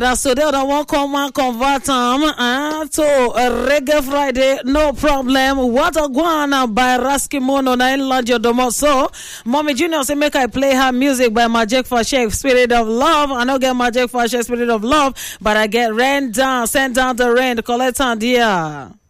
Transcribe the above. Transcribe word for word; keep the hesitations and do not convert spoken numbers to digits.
That's so they don't want come and convert them uh, to a Reggae Friday, no problem. What a guana by Raskimono na in Lodge Domo. So, Mommy Junior say make I play her music by Magic for Shake, Spirit of Love. I don't get Magic for Shake, Spirit of Love, but I get rain down, send down the rain, collect on dear.